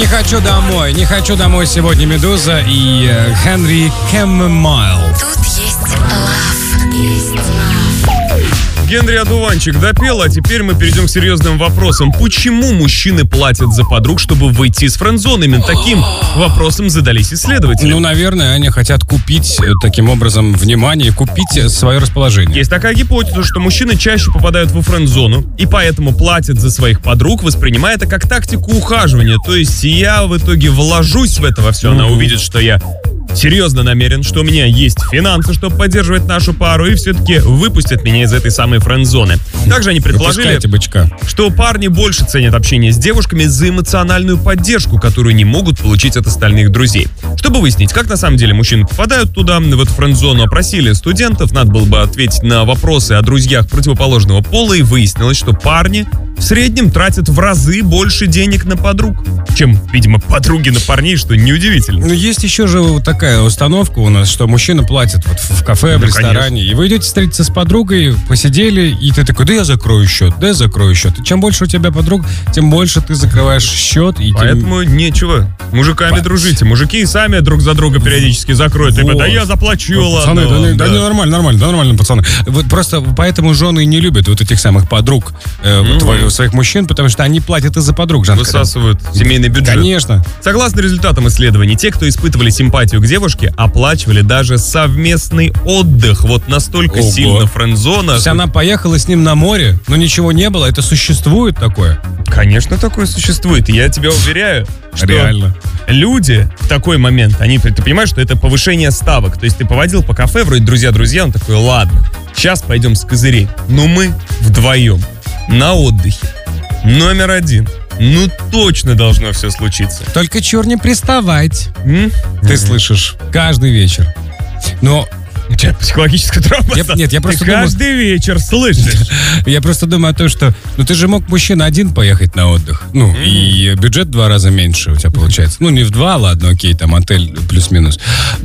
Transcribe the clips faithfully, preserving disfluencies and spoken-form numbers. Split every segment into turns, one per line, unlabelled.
Не хочу домой, не хочу домой сегодня Медуза и э, Хенри Кэммайл.
Тут есть лав, есть лав.
Генри Одуванчик допел, а теперь мы перейдем к серьезным вопросам. Почему мужчины платят за подруг, чтобы выйти из френд-зоны? Именно таким вопросом задались исследователи.
Ну, наверное, они хотят купить э, таким образом внимание, купить э, свое расположение.
Есть такая гипотеза, что мужчины чаще попадают во френд-зону и поэтому платят за своих подруг, воспринимая это как тактику ухаживания. То есть я в итоге вложусь в это во все, она увидит, что я серьезно намерен, что у меня есть финансы, чтобы поддерживать нашу пару, и все-таки выпустят меня из этой самой френд-зоны. Также они предположили,
Выпускайте бычка.
что парни больше ценят общение с девушками за эмоциональную поддержку, которую не могут получить от остальных друзей. Чтобы выяснить, как на самом деле мужчины попадают туда, в эту френд-зону, опросили студентов, надо было бы ответить на вопросы о друзьях противоположного пола, и выяснилось, что парни в среднем тратят в разы больше денег на подруг, чем, видимо, подруги на парней, что неудивительно.
Ну, есть еще же вот такая установка у нас, что мужчина платит вот в кафе, в
Ну,
ресторане,
конечно.
и вы идете встретиться с подругой, посидели, и ты такой, да я закрою счет, да я закрою счет. И чем больше у тебя подруг, тем больше ты закрываешь счет. И тем...
Поэтому нечего мужиками
Па-
дружите. Мужики и сами друг за друга периодически закроют. Типа,
Вот.
да я заплачу,
Ну,
ладно.
пацаны, да, не, да
да.
не, нормально, нормально, да, нормально, пацаны. Вот просто поэтому жены не любят вот этих самых подруг э, вот твоих- своих мужчин, потому что они платят из-за подруг, Жанка.
Высасывают семейный бюджет.
Конечно.
Согласно результатам исследований, те, кто испытывали симпатию к девушке, оплачивали даже совместный отдых. Вот настолько
Ого.
сильно френд-зона.
То есть она поехала с ним на море, но ничего не было, это существует такое?
Конечно, такое существует. И я тебя уверяю, что
Реально.
люди в такой момент, они, ты понимаешь, что это повышение ставок. То есть ты поводил по кафе, вроде друзья-друзья, он такой, ладно, сейчас пойдем с козырей. Но мы вдвоем на отдыхе. Номер один. Ну, точно должно все случиться.
Только чур не приставать.
М?
Ты слышишь каждый вечер. Но
У тебя психологическая травма.
Я- нет, я
Ты
просто
каждый вечер слышишь.
я просто думаю о том, что ну ты же мог, мужчина, один поехать на отдых. Ну, и бюджет в два раза меньше у тебя получается. Ну, не в два, ладно, окей, там отель плюс-минус.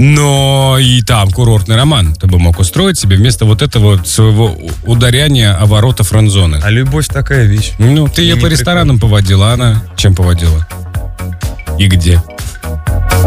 Но и там курортный роман ты бы мог устроить себе вместо вот этого вот своего у- ударяния о ворота френд-зоны.
А любовь такая вещь.
Ну, ты ее
не
по ресторанам поводила, а она чем поводила? И где?